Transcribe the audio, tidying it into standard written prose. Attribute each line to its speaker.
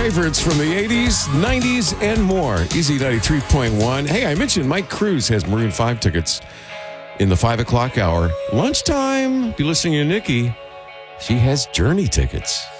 Speaker 1: favorites from the 80s, 90s, and more. Easy 93.1. Hey, I mentioned Mike Cruz has Maroon 5 tickets in the 5 o'clock hour. Lunchtime, be listening to Nikki. She has Journey tickets.